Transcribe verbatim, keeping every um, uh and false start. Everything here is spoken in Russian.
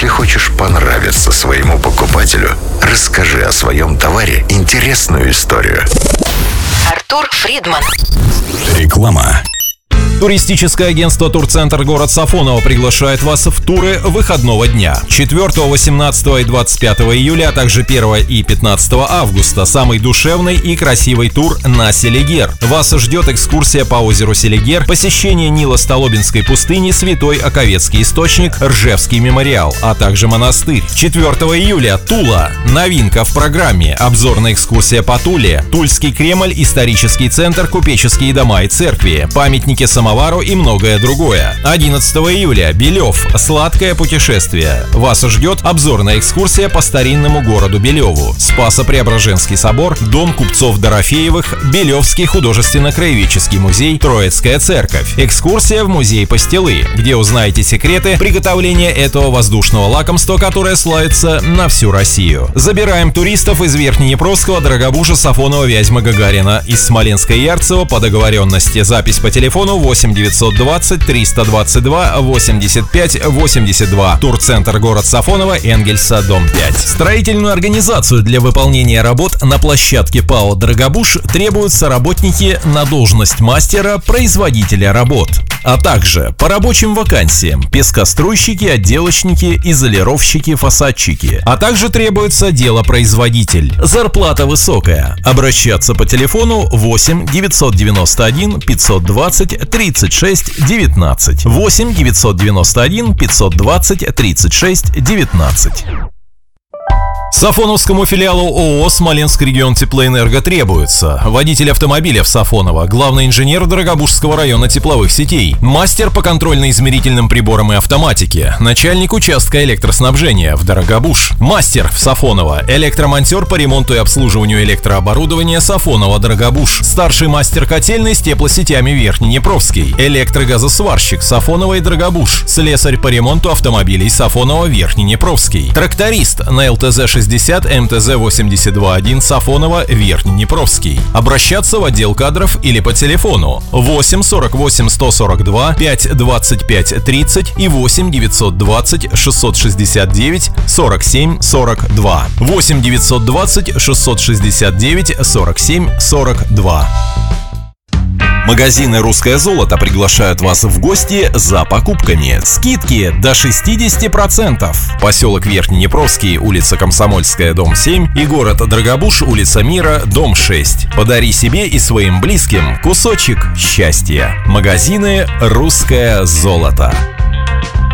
Если хочешь понравиться своему покупателю, расскажи о своем товаре интересную историю. Артур Фридман. Реклама. Туристическое агентство «Турцентр» город Сафоново приглашает вас в туры выходного дня. четвёртого, восемнадцатого и двадцать пятого июля, а также первого и пятнадцатого августа. Самый душевный и красивый тур на Селигер. Вас ждет экскурсия по озеру Селигер, посещение Нило-Столобинской пустыни, Святой Оковецкий источник, Ржевский мемориал, а также монастырь. четвёртого июля Тула. Новинка в программе. Обзорная экскурсия по Туле. Тульский Кремль, исторический центр, купеческие дома и церкви, памятники самовару и многое другое. одиннадцатого июля Белев. Сладкое путешествие. Вас ждет обзорная экскурсия по старинному городу Белеву. Спасо-Преображенский собор, дом купцов Дорофеевых, Белевский художественно-краеведческий музей, Троицкая церковь. Экскурсия в музей Пастилы, где узнаете секреты приготовления этого воздушного лакомства, которое славится на всю Россию. Забираем туристов из Верхнеднепровского, Дорогобужа, Сафонова, Вязьмы, Гагарина, из Смоленска и Ярцево по договоренности. Запись по телефону восемь девятьсот двадцать триста двадцать два восемьдесят пять восемьдесят два. Турцентр город Сафоново, Энгельса, дом пять. Строительную организацию для выполнения работ на площадке ПАО «Дорогобуж» требуются работники на должность мастера-производителя работ, а также по рабочим вакансиям пескоструйщики, отделочники, изолировщики, фасадчики, а также требуется делопроизводитель. Зарплата высокая. Обращаться по телефону восемь девятьсот девяносто один пятьсот двадцать тридцать шесть девятнадцать. восемь девятьсот девяносто один пятьсот двадцать тридцать шесть девятнадцать. Сафоновскому филиалу ООО «Смоленск регион Теплоэнерго» требуется водитель автомобиля в Сафоново, главный инженер Дорогобужского района тепловых сетей, мастер по контрольно-измерительным приборам и автоматике, начальник участка электроснабжения в Дорогобуж, мастер в Сафоново, электромонтер по ремонту и обслуживанию электрооборудования Сафоново Дорогобуж, старший мастер котельной с теплосетями Верхнеднепровский, электрогазосварщик Сафоново и Дорогобуж, слесарь по ремонту автомобилей Сафоново Верхнеднепровский, тракторист на ЛТЗ шестьдесят МТЗ восемьдесят два один Сафоново Верхнеднепровский. Обращаться в отдел кадров или по телефону восемь сорок восемь сто сорок два пять двадцать пять тридцать и восемь девятьсот двадцать шестьсот шестьдесят девять сорок семь сорок два. восемь девятьсот двадцать шестьсот шестьдесят девять сорок семь сорок два. Магазины «Русское золото» приглашают вас в гости за покупками. Скидки до шестьдесят процентов. Поселок Верхнеднепровский, улица Комсомольская, дом семь и город Дорогобуж, улица Мира, дом шесть. Подари себе и своим близким кусочек счастья. Магазины «Русское золото».